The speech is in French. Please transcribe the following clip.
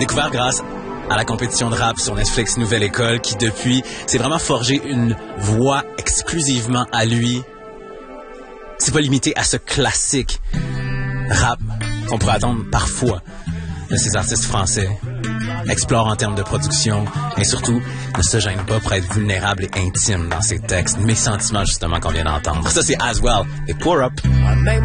Découvert grâce à la compétition de rap sur Netflix Nouvelle École, qui depuis s'est vraiment forgé une voix exclusivement à lui. C'est pas limité à ce classique rap qu'on pourrait attendre parfois de ces artistes français. Explore en termes de production et surtout ne se gêne pas pour être vulnérable et intime dans ses textes, mes sentiments justement qu'on vient d'entendre. Ça c'est As Well et Pour Up.